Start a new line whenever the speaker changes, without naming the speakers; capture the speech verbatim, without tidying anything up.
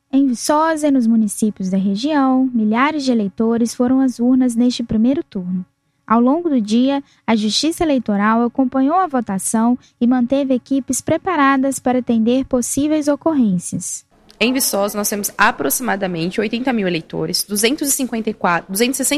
Em Viçosa e nos municípios da região, milhares de eleitores foram às urnas neste primeiro turno. Ao longo do dia, a Justiça Eleitoral acompanhou a votação e manteve equipes preparadas para atender possíveis ocorrências.
Em Viçosa, nós temos aproximadamente oitenta mil eleitores, duzentos e cinquenta e quatro, duzentos e sessenta